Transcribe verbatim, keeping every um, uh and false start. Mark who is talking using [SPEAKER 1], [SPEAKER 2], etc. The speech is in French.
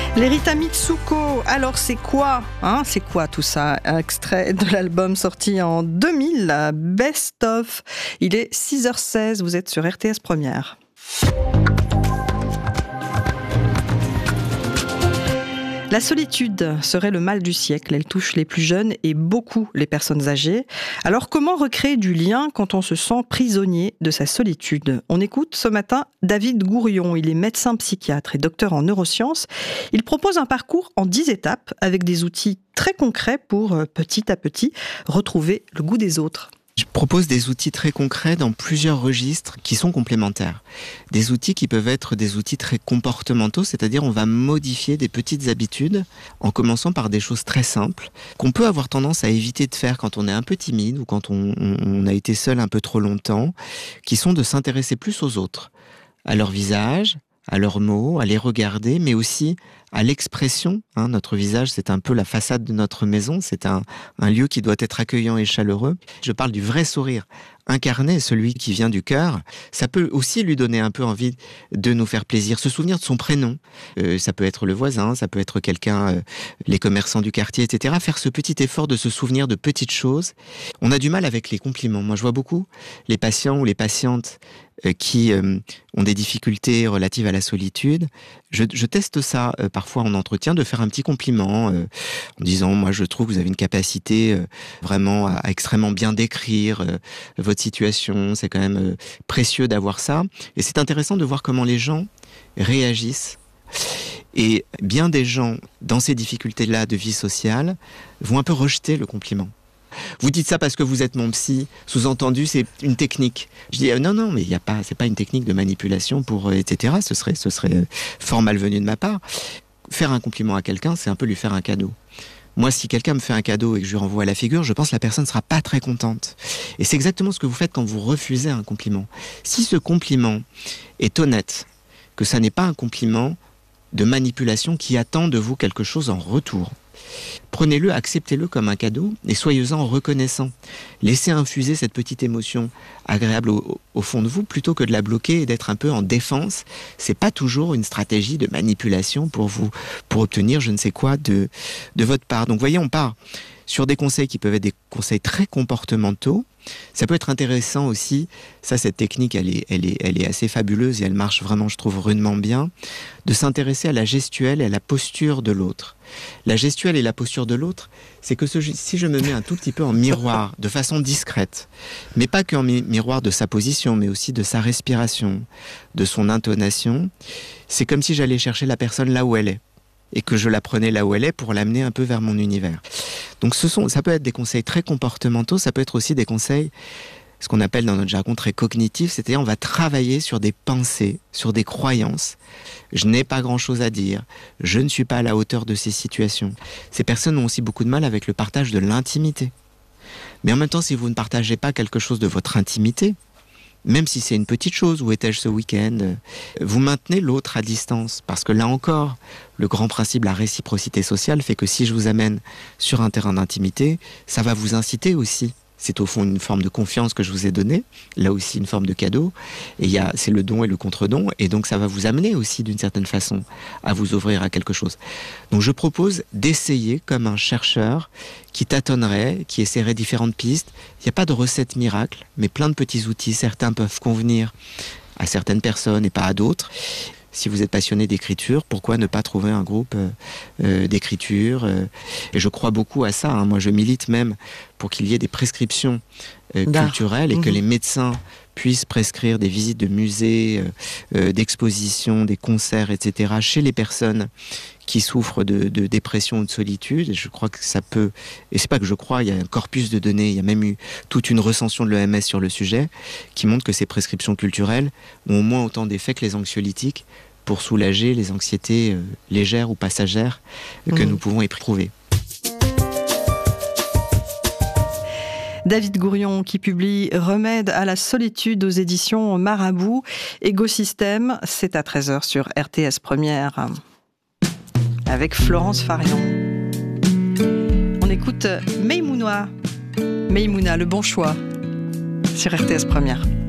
[SPEAKER 1] Les Rita Mitsuko, alors c'est quoi hein, C'est quoi tout ça? Extrait de l'album sorti en deux mille, Best of. Il est six heures seize, vous êtes sur R T S Première. La solitude serait le mal du siècle. Elle touche les plus jeunes et beaucoup les personnes âgées. Alors comment recréer du lien quand on se sent prisonnier de sa solitude? On écoute ce matin David Gourion. Il est médecin psychiatre et docteur en neurosciences. Il propose un parcours en dix étapes avec des outils très concrets pour petit à petit retrouver le goût des autres.
[SPEAKER 2] Je propose des outils très concrets dans plusieurs registres qui sont complémentaires. Des outils qui peuvent être des outils très comportementaux, c'est-à-dire on va modifier des petites habitudes en commençant par des choses très simples qu'on peut avoir tendance à éviter de faire quand on est un peu timide ou quand on, on, on a été seul un peu trop longtemps, qui sont de s'intéresser plus aux autres, à leur visage, à leurs mots, à les regarder, mais aussi à l'expression. Hein, notre visage, c'est un peu la façade de notre maison, c'est un, un lieu qui doit être accueillant et chaleureux. Je parle du vrai sourire incarné, celui qui vient du cœur. Ça peut aussi lui donner un peu envie de nous faire plaisir. Se souvenir de son prénom, euh, ça peut être le voisin, ça peut être quelqu'un, euh, les commerçants du quartier, et cetera. Faire ce petit effort de se souvenir de petites choses. On a du mal avec les compliments. Moi, je vois beaucoup les patients ou les patientes euh, qui euh, ont des difficultés relatives à la solitude. Je, je teste ça euh, parfois en entretien, de faire un petit compliment euh, en disant, moi, je trouve que vous avez une capacité euh, vraiment à, à extrêmement bien décrire euh, votre situation. C'est quand même euh, précieux d'avoir ça. Et c'est intéressant de voir comment les gens réagissent. Et bien des gens, dans ces difficultés-là de vie sociale, vont un peu rejeter le compliment. Vous dites ça parce que vous êtes mon psy, sous-entendu, c'est une technique. Je dis, euh, non, non, mais il y a pas, c'est pas une technique de manipulation pour, euh, et cetera. Ce serait, ce serait fort malvenu de ma part. Faire un compliment à quelqu'un, c'est un peu lui faire un cadeau. Moi, si quelqu'un me fait un cadeau et que je lui renvoie la figure, je pense que la personne ne sera pas très contente. Et c'est exactement ce que vous faites quand vous refusez un compliment. Si ce compliment est honnête, que ça n'est pas un compliment de manipulation qui attend de vous quelque chose en retour, prenez-le, acceptez-le comme un cadeau et soyez-en reconnaissant. Laissez infuser cette petite émotion agréable au, au fond de vous plutôt que de la bloquer et d'être un peu en défense. C'est pas toujours une stratégie de manipulation pour vous, pour obtenir je ne sais quoi de, de votre part. Donc voyez, on part sur des conseils qui peuvent être des conseils très comportementaux. Ça peut être intéressant aussi, ça cette technique elle est, elle est, elle est assez fabuleuse et elle marche vraiment je trouve rudement bien, de s'intéresser à la gestuelle et à la posture de l'autre. La gestuelle et la posture de l'autre, c'est que ce, si je me mets un tout petit peu en miroir, de façon discrète, mais pas qu'en mi- miroir de sa position, mais aussi de sa respiration, de son intonation, c'est comme si j'allais chercher la personne là où elle est. Et que je la prenais là où elle est pour l'amener un peu vers mon univers. Donc ce sont, ça peut être des conseils très comportementaux, ça peut être aussi des conseils, ce qu'on appelle dans notre jargon très cognitifs, c'est-à-dire on va travailler sur des pensées, sur des croyances. Je n'ai pas grand-chose à dire, je ne suis pas à la hauteur de ces situations. Ces personnes ont aussi beaucoup de mal avec le partage de l'intimité. Mais en même temps, si vous ne partagez pas quelque chose de votre intimité, même si c'est une petite chose, où étais-je ce week-end, vous maintenez l'autre à distance. Parce que là encore, le grand principe, la réciprocité sociale, fait que si je vous amène sur un terrain d'intimité, ça va vous inciter aussi. C'est au fond une forme de confiance que je vous ai donnée, là aussi une forme de cadeau, et il y a, c'est le don et le contre-don, et donc ça va vous amener aussi d'une certaine façon à vous ouvrir à quelque chose. Donc je propose d'essayer comme un chercheur qui tâtonnerait, qui essaierait différentes pistes. Il n'y a pas de recette miracle, mais plein de petits outils, certains peuvent convenir à certaines personnes et pas à d'autres. Si vous êtes passionné d'écriture, pourquoi ne pas trouver un groupe euh, euh, d'écriture euh, Et je crois beaucoup à ça. Hein. Moi, je milite même pour qu'il y ait des prescriptions euh, culturelles et mmh. que les médecins puissent prescrire des visites de musées, euh, euh, d'expositions, des concerts, et cetera chez les personnes qui souffrent de, de dépression ou de solitude. Et je crois que ça peut... Et c'est pas que je crois, il y a un corpus de données, il y a même eu toute une recension de l'O M S sur le sujet qui montre que ces prescriptions culturelles ont au moins autant d'effets que les anxiolytiques pour soulager les anxiétés euh, légères ou passagères euh, que mmh. nous pouvons éprouver.
[SPEAKER 1] David Gourion qui publie Remède à la solitude aux éditions Marabout. Écosystème, c'est à treize heures sur R T S Première. Avec Florence Farion. On écoute Maïmouna. Maïmouna, le bon choix sur R T S Première.